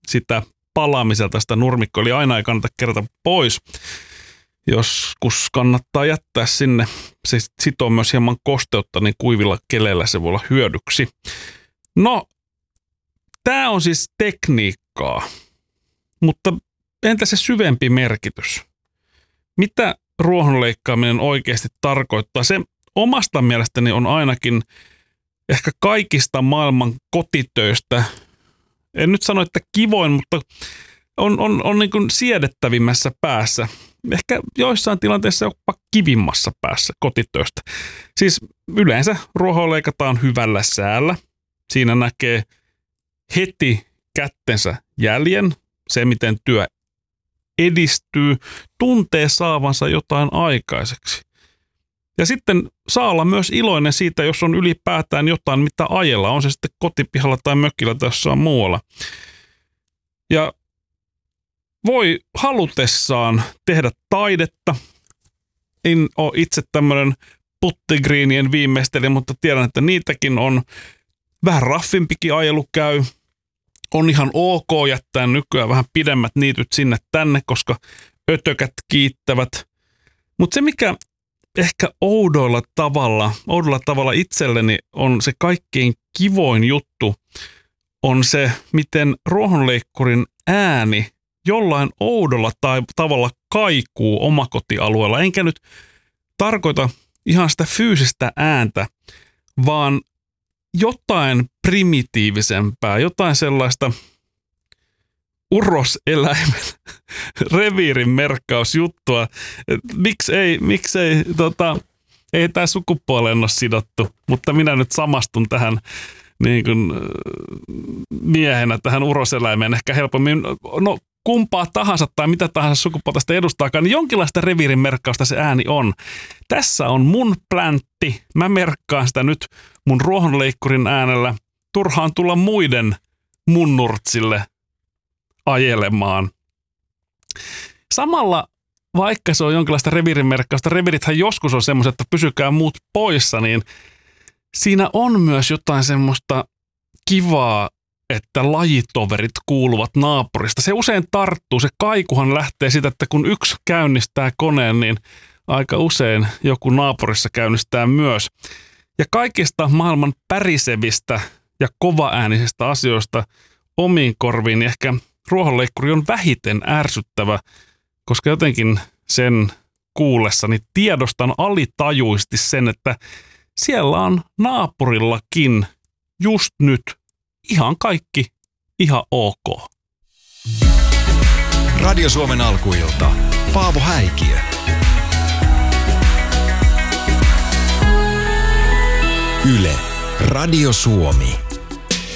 sitä palamiselta sitä nurmikkoa, eli aina ei kannata kerätä pois. Joskus kannattaa jättää sinne. Se sitoo myös hieman kosteutta, niin kuivilla keleillä se voi olla hyödyksi. No, tämä on siis tekniikkaa, mutta entä se syvempi merkitys? Mitä ruohonleikkaaminen oikeasti tarkoittaa? Se omasta mielestäni on ainakin ehkä kaikista maailman kotitöistä, en nyt sano, että kivoin, mutta on niin kuin siedettävimmässä päässä. Ehkä joissain tilanteissa jopa kivimmassa päässä kotitöistä. Siis yleensä ruohoa leikataan hyvällä säällä. Siinä näkee heti kättensä jäljen, se miten työ edistyy, tuntee saavansa jotain aikaiseksi. Ja sitten saa olla myös iloinen siitä, jos on ylipäätään jotain, mitä ajella, on se sitten kotipihalla tai mökillä tai jossain muualla. Ja voi halutessaan tehdä taidetta. En ole itse tämmöinen puttigriinien viimeistelijä, mutta tiedän, että niitäkin on. Vähän raffimpikin ajelu käy. On ihan ok jättää nykyään vähän pidemmät niityt sinne tänne, koska ötökät kiittävät. Mutta se, mikä ehkä oudolla tavalla itselleni on se kaikkein kivoin juttu, on se, miten ruohonleikkurin ääni jollain oudolla tavalla kaikuu omakotialueella. Enkä nyt tarkoita ihan sitä fyysistä ääntä, vaan jotain primitiivisempää, jotain sellaista uroseläimen reviirin merkkausjuttua. Miksei ei tämä sukupuoleen ole sidottu, mutta minä nyt samastun tähän niin kuin miehenä tähän uroseläimeen ehkä helpommin. No kumpaa tahansa tai mitä tahansa sukupuolta sitä edustaakaan, niin jonkinlaista reviirin merkkausta se ääni on. Tässä on mun pläntti. Mä merkkaan sitä nyt mun ruohonleikkurin äänellä. Turhaan tulla muiden mun nurtsille ajelemaan. Samalla, vaikka se on jonkinlaista reviirin merkkausta, reviirithän joskus on semmoiset, että pysykää muut poissa, niin siinä on myös jotain semmoista kivaa, että lajitoverit kuuluvat naapurista. Se usein tarttuu, se kaikuhan lähtee siitä, että kun yksi käynnistää koneen, niin aika usein joku naapurissa käynnistää myös. Ja kaikista maailman pärisevistä ja kovaäänisistä asioista omiin korviin niin ehkä ruohonleikkuri on vähiten ärsyttävä, koska jotenkin sen kuullessani tiedostan alitajuisesti sen, että siellä on naapurillakin just nyt ihan kaikki ihan ok. Radio Suomen alkuilta. Paavo Häikiö. Yle. Radio Suomi.